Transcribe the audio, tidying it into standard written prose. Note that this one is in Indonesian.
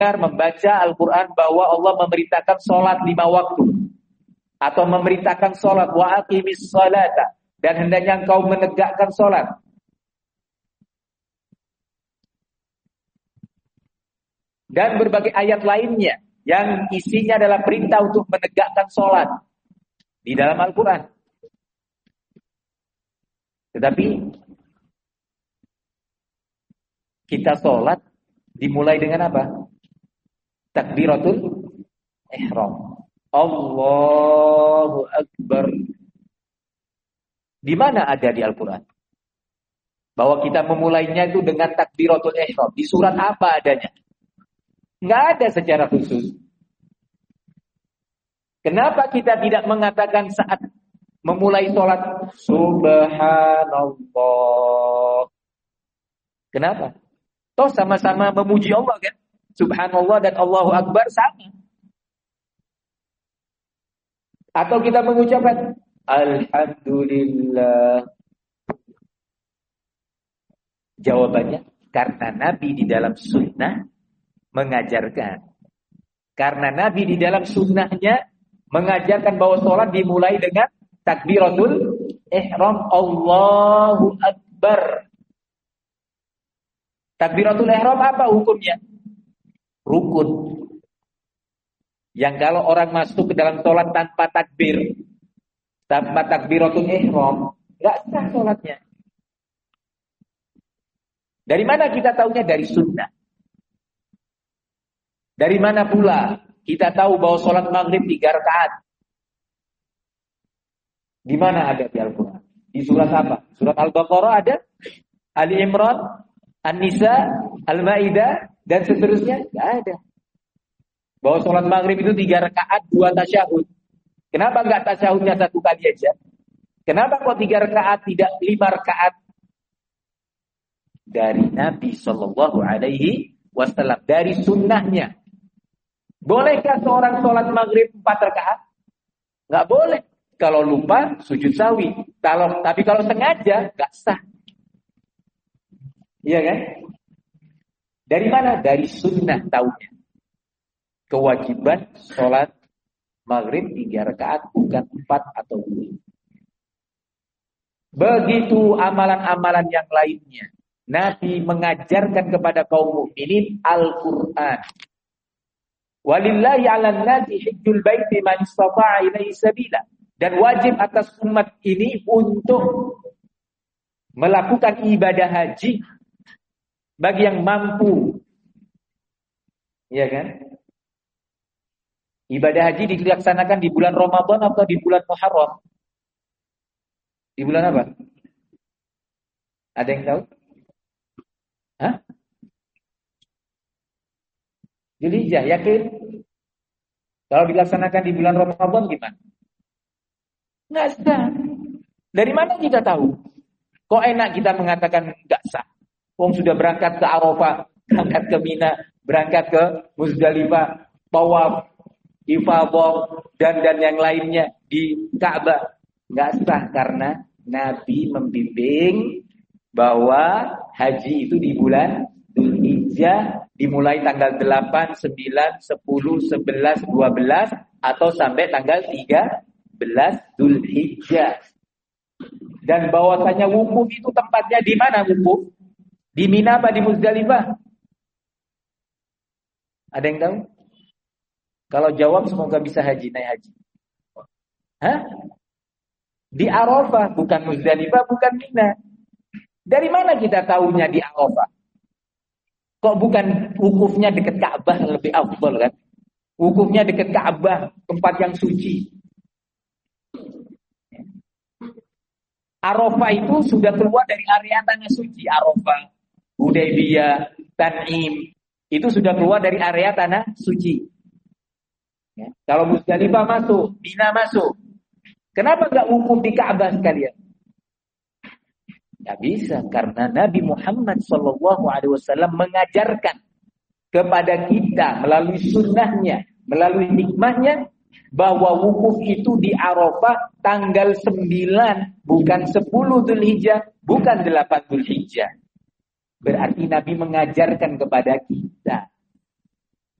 membaca Al-Quran bahwa Allah memerintahkan sholat 5 waktu. Atau memerintahkan sholat, wa aqimis sholata. Dan hendaknya engkau menegakkan sholat. Dan berbagai ayat lainnya yang isinya adalah perintah untuk menegakkan sholat di dalam Al-Quran. Tetapi kita sholat dimulai dengan apa? Takbiratul ihram. Allahu Akbar. Di mana ada di Al-Quran? Bahwa kita memulainya itu dengan takbiratul ihram. Di surat apa adanya? Nggak ada secara khusus. Kenapa kita tidak mengatakan saat memulai sholat Subhanallah? Kenapa? Toh sama-sama memuji Allah kan? Subhanallah dan Allahu Akbar sama. Atau kita mengucapkan Alhamdulillah. Jawabannya karena Nabi di dalam sunnah mengajarkan. Karena Nabi di dalam sunnahnya mengajarkan bahwa sholat dimulai dengan takbiratul ihram, Allahu Akbar. Takbiratul ihram apa hukumnya? Rukun. Yang kalau orang masuk ke dalam sholat tanpa takbir, tanpa takbiratul ihram, nggak sah sholatnya. Dari mana kita tahunya? Dari sunnah. Dari mana pula kita tahu bahwa sholat maghrib 3 rakaat? Di mana ada di Al-Quran? Di surat apa? Surat Al-Baqarah ada? Ali Imran, An-Nisa, Al-Ma'idah, dan seterusnya? Tidak ada. Bahwa sholat maghrib itu 3 rakaat, 2 tasyahud. Kenapa enggak tasyahudnya 1 kali aja? Kenapa kok 3 rakaat tidak 5 rakaat? Dari Nabi Sallallahu Alaihi Wasallam, dari sunnahnya. Bolehkah seorang sholat maghrib 4 rakaat? Enggak boleh. Kalau lupa, sujud sahwi. Tapi kalau sengaja, enggak sah. Iya kan? Dari mana? Dari sunnah taunya. Kewajiban sholat maghrib 3 rakaat, bukan 4 atau 2. Begitu amalan-amalan yang lainnya. Nabi mengajarkan kepada kaum mukminin Al-Quran. Walillahi 'alan nasi hajjul baiti man istata'a ilaihi sabila. Dan wajib atas umat ini untuk melakukan ibadah haji bagi yang mampu. Iya kan? Ibadah haji dilaksanakan di bulan Ramadan atau di bulan Muharram? Di bulan apa? Ada yang tahu? Hah? Dzulhijjah, yakin? Kalau dilaksanakan di bulan Ramadan gimana? Nggak sah. Dari mana kita tahu? Kok enak kita mengatakan nggak sah? Wong sudah berangkat ke Arafah, berangkat ke Mina, berangkat ke Muzdalifah, tawaf, ifadah, dan yang lainnya di Ka'bah. Nggak sah karena Nabi membimbing bahwa haji itu di bulan Dzulhijjah dimulai tanggal 8, 9, 10, 11, 12 atau sampai tanggal 13 Dzulhijjah. Dan bahwasanya wukuf itu tempatnya di mana wukuf? Di Mina apa di Muzdalifah? Ada yang tahu? Kalau jawab semoga bisa naik haji. Hah? Di Arafah, bukan Muzdalifah, bukan Mina. Dari mana kita tahunya di Arafah? Kok bukan wukufnya dekat Ka'bah lebih afdal kan? Wukufnya dekat Ka'bah, tempat yang suci. Arafah itu sudah keluar dari area tanah suci. Arafah, Hudaybiyah, Tan'im, itu sudah keluar dari area tanah suci. Ya. Kalau Muzdalifah masuk, Mina masuk. Kenapa enggak wukuf di Ka'bah sekalian? Enggak bisa, karena Nabi Muhammad SAW mengajarkan kepada kita melalui sunnahnya, melalui nikmahnya, bahwa wukuf itu di Arafah tanggal 9, bukan 10 Dzulhijjah, bukan 8 Dzulhijjah. Berarti Nabi mengajarkan kepada kita